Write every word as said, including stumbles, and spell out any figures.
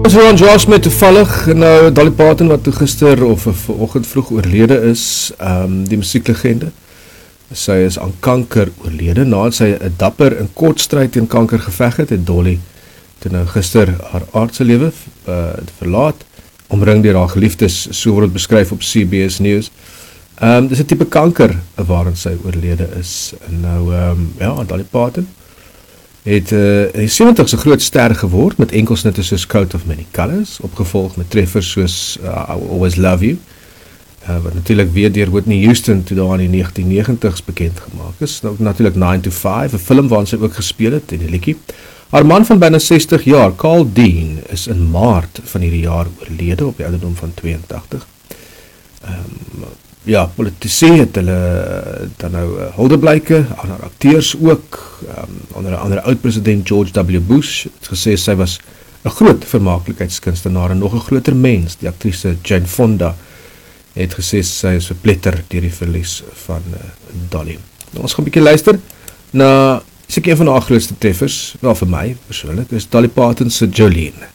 Ons Ron Josh met toevallig, nou Dolly Parton wat toe gister of vanoggend vroeg oorlede is, um, die musieklegende. Sy is aan kanker oorlede, nadat sy 'n dapper en kort stryd teen kanker geveg het, het Dolly toe nou gister haar aardse lewe uh, verlaat, omring deur haar geliefdes, so word het beskryf op C B S News. Um, dis 'n tipe kanker waarin sy oorlede is. En nou, um, ja, Dolly Parton het uh, in die sewentig's 'n groot ster geword met enkelsnitte soos Coat of Many Colors, opgevolg met treffers soos uh, I Will Always Love You, uh, wat natuurlik weer deur Whitney Houston toe daar in die negentien negentig's bekend gemaak is. Nou natuurlik nine to five, 'n film waarin sy ook gespeel het in die liedjie. Haar man van byna sestig jaar, Carl Dean, is in Maart van hierdie jaar oorlede op die ouderdom van tweeëntagtig. Um, ja, politici het hulle dan nou uh, huldeblyke aan haar akteurs ook, um, onder andere oud-president George W. Bush het gesê sy was 'n groot vermaaklikheidskunstenaar en nog 'n groter mens. Die aktrise Jane Fonda het gesê sy is verpletter deur die verlies van uh, Dolly. Nou, ons gaan 'n bietjie luister na seker een van haar grootste treffers, wel vir my persoonlik, is Dolly Parton se Jolene.